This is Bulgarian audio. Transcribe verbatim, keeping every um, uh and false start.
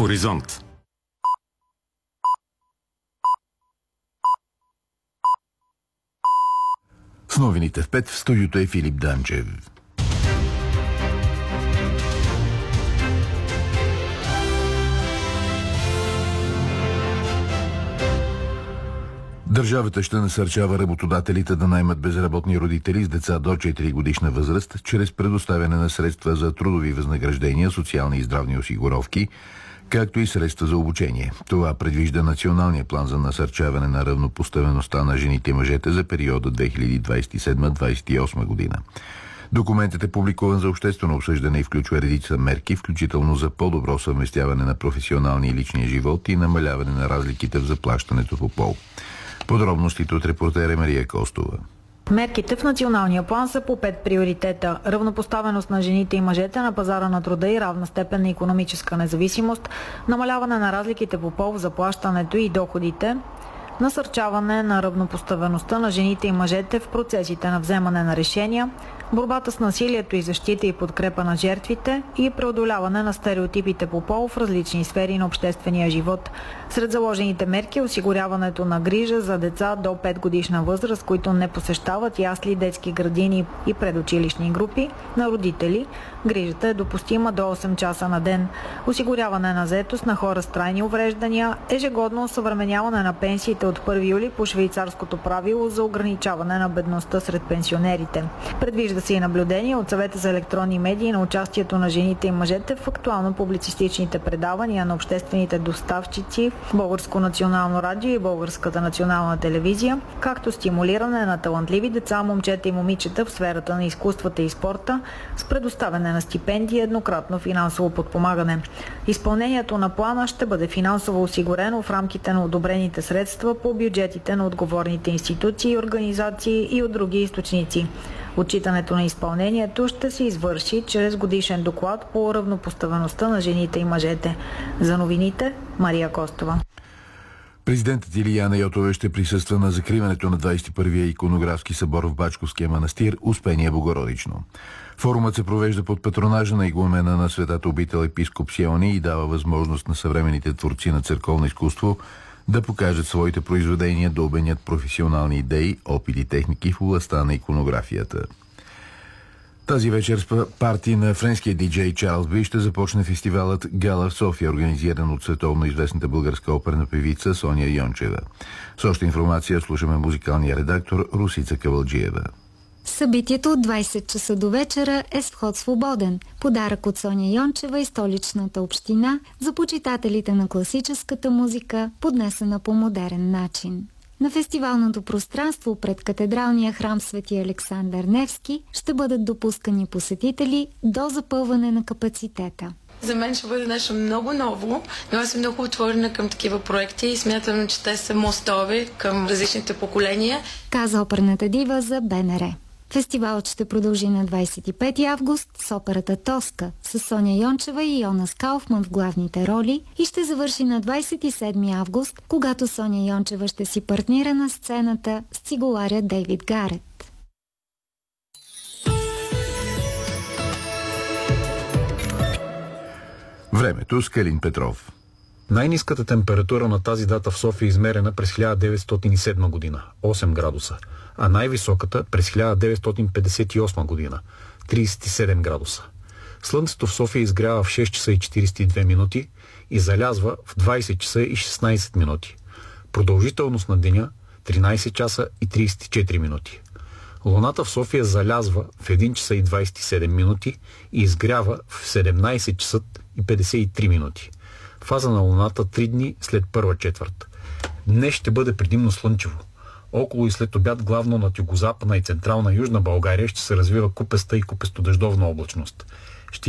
Хоризонт. С новините в пет в студиото е Филип Данчев. Държавата ще насърчава работодателите да наемат безработни родители с деца до четири годишна възраст, чрез предоставяне на средства за трудови възнаграждения, социални и здравни осигуровки, както и средства за обучение. Това предвижда Националния план за насърчаване на равнопоставеността на жените и мъжете за периода две хиляди двадесет и седма - двадесет и осма година. Документът е публикуван за обществено обсъждане и включва редица мерки, включително за по-добро съвместяване на професионалния и личния живот и намаляване на разликите в заплащането по пол. Подробностите от репортера Мария Костова. Мерките в националния план са по пет приоритета: равнопоставеност на жените и мъжете на пазара на труда и равна степен на икономическа независимост, намаляване на разликите по пол в заплащането и доходите, насърчаване на равнопоставеността на жените и мъжете в процесите на вземане на решения, борбата с насилието и защита и подкрепа на жертвите и преодоляване на стереотипите по пол в различни сфери на обществения живот. Сред заложените мерки е осигуряването на грижа за деца до пет годишна възраст, които не посещават ясли, детски градини и предучилищни групи, на родители. Грижата е допустима до осем часа на ден. Осигуряване на заетост на хора с трайни увреждания, ежегодно осъвременяване на пенсиите от първи юли по швейцарското правило за ограничаване на бедността сред пенсионерите. Предвижда се и наблюдение от Съвета за електронни медии на участието на жените и мъжете в актуално-публицистичните предавания на обществените доставчици, Българско национално радио и Българската национална телевизия, както стимулиране на талантливи деца, момчета и момичета в сферата на изкуствата и спорта с предоставяне на стипендии и еднократно финансово подпомагане. Изпълнението на плана ще бъде финансово осигурено в рамките на одобрените средства по бюджетите на отговорните институции, организации и от други източници. Отчитането на изпълнението ще се извърши чрез годишен доклад по равнопоставеността на жените и мъжете. За новините, Мария Костова. Президентът Илияна Йотова ще присъства на закриването на двадесет и първия иконографски събор в Бачковския манастир Успение Богородично. Форумът се провежда под патронажа на игумена на светата обител епископ Сиони и дава възможност на съвременните творци на църковно изкуство да покажат своите произведения, да обменят професионални идеи, опит и техники в областта на иконографията. Тази вечер с партии на френския диджей Чарлз Би ще започне фестивалът Гала в София, организиран от световно известната българска оперна певица Соня Йончева. С още информация слушаме музикалния редактор Русица Кавалджиева. Събитието от двадесет часа до вечера е с вход свободен. Подарък от Соня Йончева и столичната община за почитателите на класическата музика, поднесена по модерен начин. На фестивалното пространство пред катедралния храм Свети Александър Невски ще бъдат допускани посетители до запълване на капацитета. За мен ще бъде нещо много ново, но аз съм много отворена към такива проекти и смятам, че те са мостове към различните поколения, каза оперната дива за Б Н Р. Фестивалът ще продължи на двадесет и пети август с операта Тоска с Соня Йончева и Йонас Кауфман в главните роли и ще завърши на двадесет и седми август, когато Соня Йончева ще си партнира на сцената с цигуларя Дейвид Гарет. Времето с Калин Петров. Най-ниската температура на тази дата в София е измерена през хиляда деветстотин и седма година – осем градуса, а най-високата през хиляда деветстотин петдесет и осма година – тридесет и седем градуса. Слънцето в София изгрява в шест часа и четиридесет и две минути и залязва в двадесет часа и шестнадесет минути. Продължителност на деня – тринадесет часа и тридесет и четири минути. Луната в София залязва в един час и двадесет и седем минути и изгрява в седемнадесет часа и петдесет и три минути. Фаза на Луната три дни след първа четвърт. Днес ще бъде предимно слънчево. Около и след обяд главно над югозападна и централна Южна България ще се развива купеста и купесто-дъждовна облачност.